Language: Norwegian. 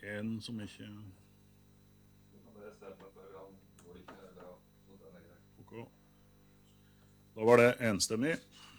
En som ikke... Du kan bare stemme for han går ikke, eller ja, så den er grei. Ok. Da var det enstemmig.